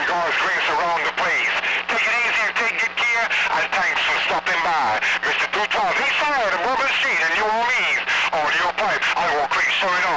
God's grace around the place. Take it easy and take good care, and thanks for stopping by. Mr. 2000 East Side of Bourbon Street in New Orleans. Audio pipe, I will create showing